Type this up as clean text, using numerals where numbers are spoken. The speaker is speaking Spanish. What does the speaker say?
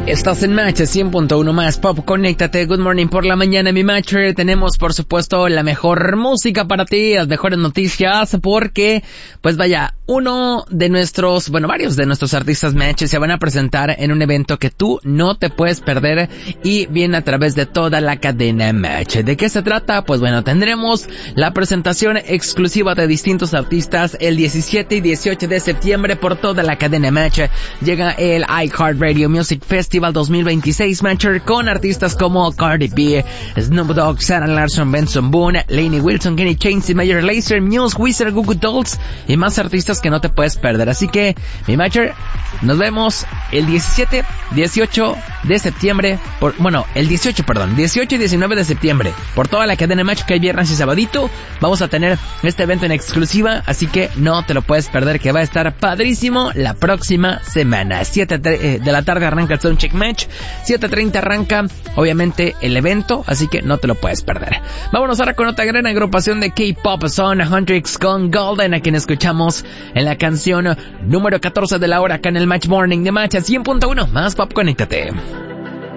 Estás en Match 100.1 más Pop. Conéctate. Good morning por la mañana, mi Matcher. Tenemos, por supuesto, la mejor música para ti, las mejores noticias, porque, pues vaya, varios de nuestros artistas Match se van a presentar en un evento que tú no te puedes perder y viene a través de toda la cadena Match. ¿De qué se trata? Pues bueno, tendremos la presentación exclusiva de distintos artistas el 17 y 18 de septiembre por toda la cadena Match. Llega el iHeartRadio Music Festival 2026 Matcher con artistas como Cardi B, Snoop Dogg, Sarah Larson, Benson Boone, Lainey Wilson, Kenny Chesney, Major Lazer, Muse, Wizard, Goo Goo Dolls y más artistas que no te puedes perder. Así que, mi Matcher, nos vemos el 18 de septiembre, 18 y 19 de septiembre por toda la cadena Match, que hay viernes y sabadito. Vamos a tener este evento en exclusiva, así que no te lo puedes perder, que va a estar padrísimo la próxima semana. 7 de la tarde arranca el Soundcheck Match, 7:30 arranca obviamente el evento, así que no te lo puedes perder. Vámonos ahora con otra gran agrupación de K-pop, son Huntrix con Golden, a quien escuchamos en la canción número 14 de la hora acá en el Match Morning de Match 100.1 más Pop. Conéctate.